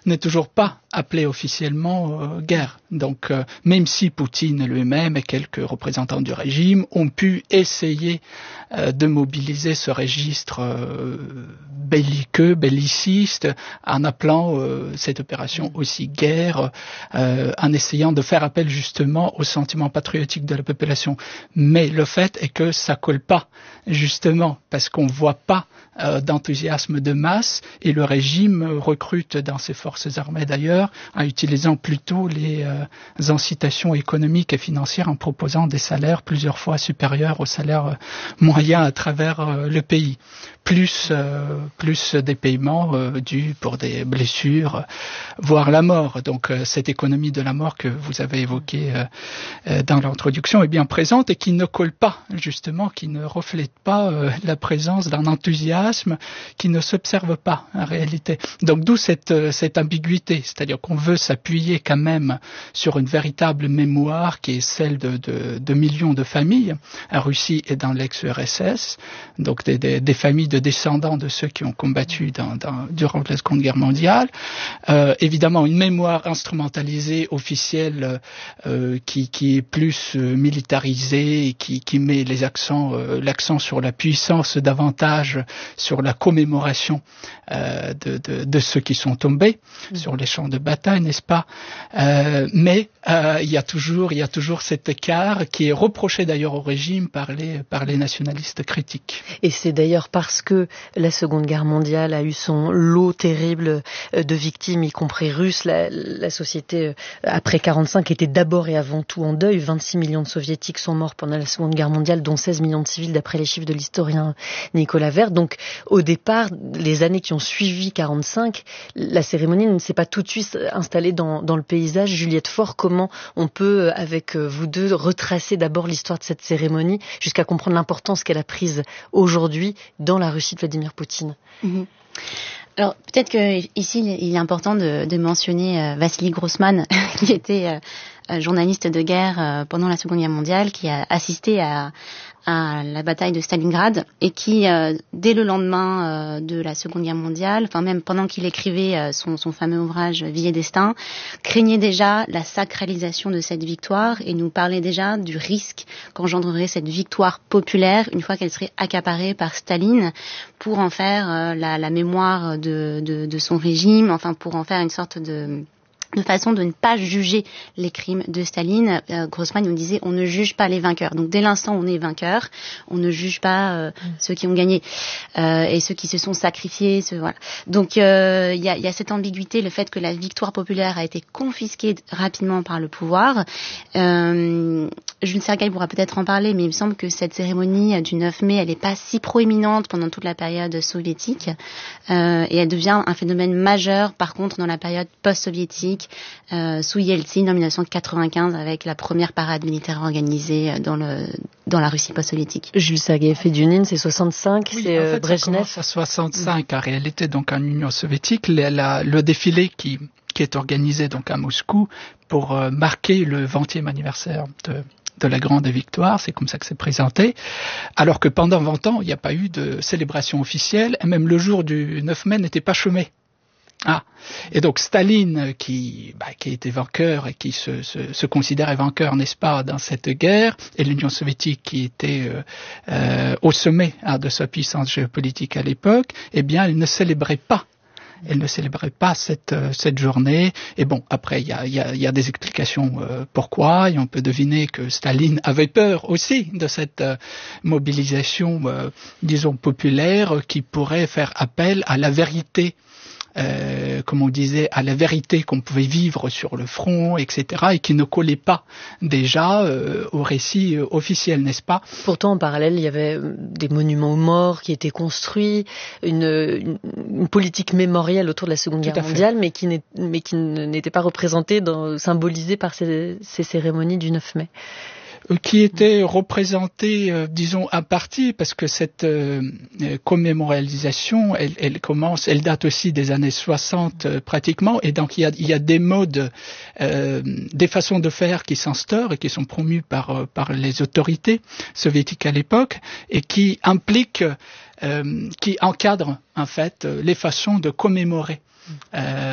n'est toujours pas appelé officiellement guerre. Donc, même si Poutine lui-même et quelques représentants du régime ont pu essayer de mobiliser ce registre belliciste, en appelant cette opération aussi guerre, en essayant de faire appel justement au sentiment patriotique de la population. Mais le fait est que ça colle pas, justement, parce qu'on voit pas d'enthousiasme de masse, et le régime recrute dans ses forces armées d'ailleurs en utilisant plutôt les incitations économiques et financières en proposant des salaires plusieurs fois supérieurs aux salaires moyens à travers le pays, plus des paiements dus pour des blessures, voire la mort. Donc cette économie de la mort que vous avez évoquée dans l'introduction est bien présente et qui ne colle pas, justement, qui ne reflète pas la présence d'un enthousiasme qui ne s'observe pas en réalité. Donc d'où cette ambiguïté, c'est-à-dire qu'on veut s'appuyer quand même sur une véritable mémoire qui est celle de millions de familles en Russie et dans l'ex-URSS, donc des familles de descendants de ceux qui ont combattu durant la Seconde Guerre mondiale. Évidemment, une mémoire instrumentalisée, officielle, qui est plus militarisée et qui met l'accent sur la puissance davantage sur la commémoration de ceux qui sont tombés sur les champs de bataille, n'est-ce pas? Mais il y a toujours cet écart qui est reproché d'ailleurs au régime par les nationalistes critiques. Et c'est d'ailleurs parce que la Seconde Guerre mondiale a eu son lot terrible de victimes, y compris russes. La société après 45 était d'abord et avant tout en deuil. 26 millions de soviétiques sont morts pendant la Seconde Guerre mondiale, dont 16 millions de civils d'après les chiffres de l'historien Nicolas Vert. Donc au départ, les années qui ont suivi 45, la cérémonie ne s'est pas tout de suite installée dans le paysage. Juliette Faure, comment on peut, avec vous deux, retracer d'abord l'histoire de cette cérémonie jusqu'à comprendre l'importance qu'elle a prise aujourd'hui dans la Russie de Vladimir Poutine? Alors peut-être que ici il est important de mentionner Vassili Grossman qui était journaliste de guerre pendant la Seconde Guerre mondiale, qui a assisté à la bataille de Stalingrad et qui, dès le lendemain de la Seconde Guerre mondiale, enfin même pendant qu'il écrivait son fameux ouvrage Vie et Destin, craignait déjà la sacralisation de cette victoire et nous parlait déjà du risque qu'engendrerait cette victoire populaire une fois qu'elle serait accaparée par Staline pour en faire la mémoire de son régime, enfin pour en faire une sorte de façon de ne pas juger les crimes de Staline. Grossman nous disait on ne juge pas les vainqueurs. Donc dès l'instant où on est vainqueur, on ne juge pas ceux qui ont gagné et ceux qui se sont sacrifiés. Voilà. Donc il y a cette ambiguïté, le fait que la victoire populaire a été confisquée rapidement par le pouvoir. Jules Sergueï pourra peut-être en parler, mais il me semble que cette cérémonie du 9 mai, elle n'est pas si proéminente pendant toute la période soviétique et elle devient un phénomène majeur par contre dans la période post-soviétique sous Yeltsin en 1995 avec la première parade militaire organisée dans la Russie post-soviétique. Jules Sergueï-Fediounine, c'est 65, oui, c'est en fait, Brejnev. Ça commence à 65 en réalité, donc en Union soviétique, le défilé qui est organisé donc à Moscou pour marquer le 20e anniversaire de la grande victoire, c'est comme ça que c'est présenté, alors que pendant 20 ans, il n'y a pas eu de célébration officielle, et même le jour du 9 mai n'était pas chômé. Et donc Staline, qui était vainqueur et qui se considérait vainqueur, n'est-ce pas, dans cette guerre, et l'Union soviétique qui était au sommet de sa puissance géopolitique à l'époque, eh bien, elle ne célébrait pas cette journée. Et bon, après, il y a des explications pourquoi, et on peut deviner que Staline avait peur aussi de cette mobilisation, disons, populaire, qui pourrait faire appel à la vérité. Comme on disait, à la vérité qu'on pouvait vivre sur le front, etc., et qui ne collait pas déjà au récit officiel, n'est-ce pas? Pourtant, en parallèle, il y avait des monuments aux morts qui étaient construits, une politique mémorielle autour de la Seconde Guerre mondiale, mais qui n'était pas représentée, symbolisée par ces cérémonies du 9 mai. Qui était représenté, disons, à partie, parce que cette commémorialisation, elle date aussi des années 60 pratiquement, et donc il y a des modes, des façons de faire qui s'instaurent et qui sont promues par les autorités soviétiques à l'époque, et qui impliquent, qui encadrent en fait les façons de commémorer